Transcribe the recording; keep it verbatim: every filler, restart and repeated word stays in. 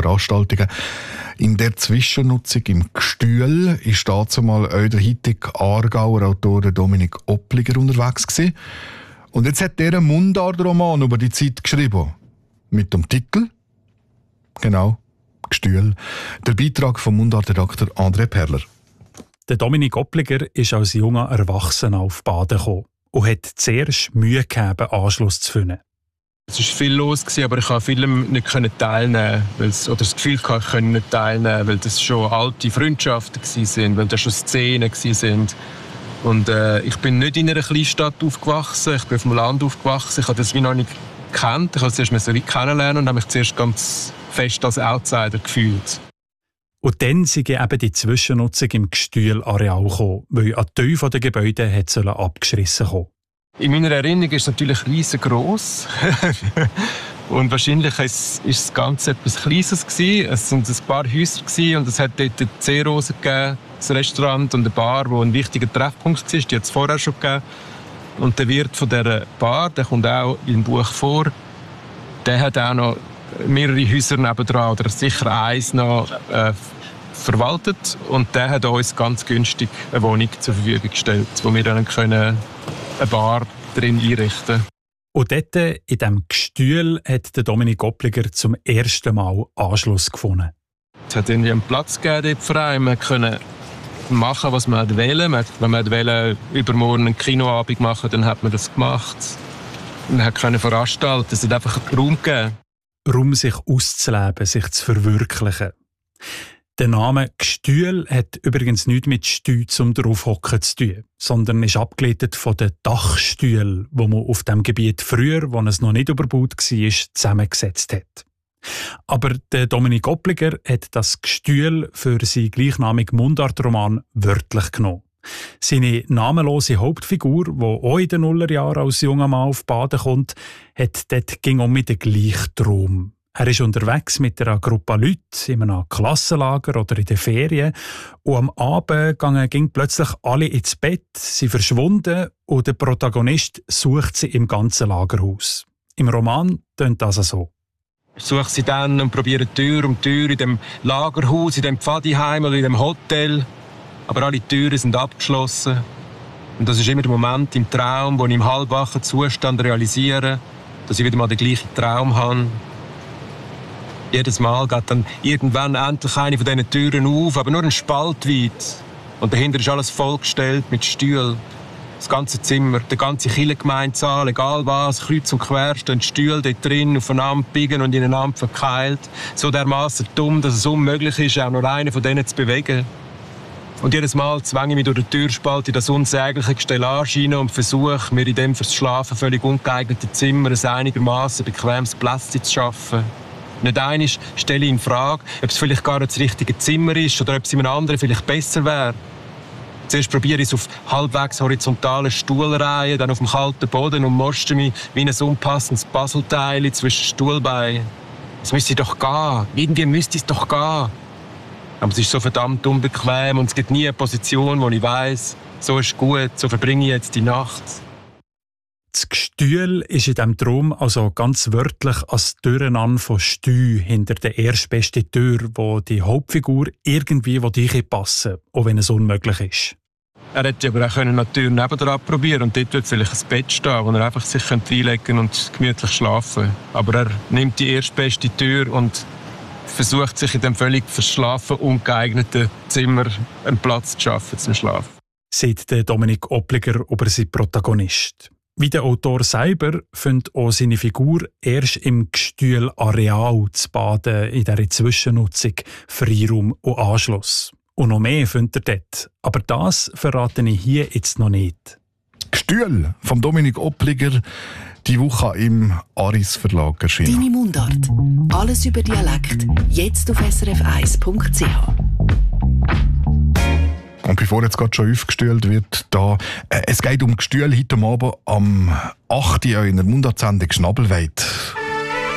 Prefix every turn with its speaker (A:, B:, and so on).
A: Veranstaltungen. In der Zwischennutzung im Gstühl ist dazu mal auch der heutige Aargauer Autor Dominik Oppliger unterwegs gewesen. Und jetzt hat er einen Mundartroman über die Zeit geschrieben. Mit dem Titel, genau, Gstühl. Der Beitrag vom Mundartredakteur André Perler.
B: Der Dominik Oppliger ist als junger Erwachsener auf Baden gekommen und hat zuerst Mühe gehabt, Anschluss zu finden.
C: Es war viel los, aber ich konnte vielem nicht teilnehmen, weil es, oder das Gefühl hatte, ich konnte nicht teilnehmen, weil das schon alte Freundschaften waren, weil das schon Szenen waren. Und äh, ich bin nicht in einer Kleinstadt aufgewachsen, ich bin auf dem Land aufgewachsen, ich habe das wie noch nicht gekannt. Ich musste es zuerst kennenlernen und habe mich zuerst ganz fest als Outsider gefühlt.
B: Und dann sind eben die Zwischennutzung im Gstühl-Areal gekommen, weil ein Teil der Gebäude hat abgeschrissen kommen.
C: In meiner Erinnerung ist es natürlich riesengroß. Und wahrscheinlich war das Ganze etwas Kleines. Es waren ein paar Häuser und es hat dort die Seerose gegeben, das Restaurant und eine Bar, die ein wichtiger Treffpunkt war. Die hat es vorher schon gegeben. Und der Wirt von dieser Bar, der kommt auch im Buch vor, der hat auch noch mehrere Häuser nebendran, oder sicher eins noch äh, verwaltet. Und der hat uns ganz günstig eine Wohnung zur Verfügung gestellt, wo wir dann können eine Bar drin einrichten.
B: Und dort, in diesem Gstühl, hat der Dominik Oppliger zum ersten Mal Anschluss gefunden.
C: Es hat irgendwie einen Platz gegeben dort frei. Man konnte machen, was man wollte. Wenn man wollte, übermorgen einen Kinoabend machen, dann hat man das gemacht. Man konnte veranstalten. Es hat einfach einen Raum gegeben.
B: Raum, sich auszuleben, sich zu verwirklichen. Der Name Gstühl hat übrigens nichts mit Stühl zum Draufhocken zu tun, sondern ist abgeleitet von den Dachstühlen, die man auf dem Gebiet früher, wo es noch nicht überbaut war, zusammengesetzt hat. Aber der Dominik Oppliger hat das Gstühl für seinen gleichnamigen Mundartroman wörtlich genommen. Seine namenlose Hauptfigur, die auch in den Nullerjahren als junger Mann auf Baden kommt, hat dort ging um mit den gleichen Traum. Er ist unterwegs mit einer Gruppe Leute in einem Klassenlager oder in den Ferien. Und am Abend gingen, gingen plötzlich alle ins Bett, sie verschwunden und der Protagonist sucht sie im ganzen Lagerhaus. Im Roman tönt das so.
C: Ich suche sie dann und probiere Tür um Tür in dem Lagerhaus, in dem Pfadiheim oder in dem Hotel. Aber alle Türen sind abgeschlossen. Und das ist immer der Moment im Traum, wo ich im halbwachen Zustand realisiere, dass ich wieder mal den gleichen Traum habe. Jedes Mal geht dann irgendwann endlich eine von diesen Türen auf, aber nur ein Spalt weit. Und dahinter ist alles vollgestellt mit Stühlen. Das ganze Zimmer, der ganze Kirchengemeindesaal, egal was, kreuz und quer stehen Stühle dort drin, aufeinander biegen und ineinander verkeilt. So dermaßen dumm, dass es unmöglich ist, auch nur einen von denen zu bewegen. Und jedes Mal zwänge ich mich durch den Türspalt in das unsägliche Gestellage hinein und versuche, mir in dem fürs Schlafen völlig ungeeigneten Zimmer ein einigermaßen bequemes Plätzchen zu schaffen. Nicht einmal stelle ich in Frage, ob es vielleicht gar nicht das richtige Zimmer ist oder ob es in einem anderen vielleicht besser wäre. Zuerst probiere ich es auf halbwegs horizontalen Stuhlreihen, dann auf dem kalten Boden und morsche mich wie ein unpassendes Puzzleteil zwischen Stuhlbeinen. Es müsste doch gehen. Irgendwie müsste es doch gehen. Aber es ist so verdammt unbequem und es gibt nie eine Position, wo ich weiss, so ist gut, so verbringe ich jetzt die Nacht.
B: Das Gstühl ist in diesem Traum also ganz wörtlich als Türenan von Stü hinter der erstbesten Tür, wo die Hauptfigur irgendwie reinpassen will, auch wenn es unmöglich ist.
C: Er hätte aber auch eine Tür nebendran probieren und dort wird vielleicht ein Bett stehen, wo er einfach sich reinlegen und gemütlich schlafen kann. Aber er nimmt die erstbeste Tür und versucht sich in dem völlig fürs Schlafen ungeeigneten Zimmer einen Platz zu schaffen zum Schlafen.
B: Sagt der Dominik Oppliger über seinen Protagonist. Wie der Autor selber findet auch seine Figur erst im Gstühl-Areal zu Baden in dieser Zwischennutzung Freiraum und Anschluss. Und noch mehr findet er dort. Aber das verrate ich hier jetzt noch nicht.
A: Gstühl vom Dominik Oppliger, die Woche im Aris Verlag erschienen.
D: Deine Mundart. Alles über Dialekt. Jetzt auf s r f eins punkt c h.
A: Und bevor jetzt gerade schon aufgestellt wird, da, äh, es geht um Gstühl heute Abend am acht Uhr in der Mundartsendung Schnabelweit.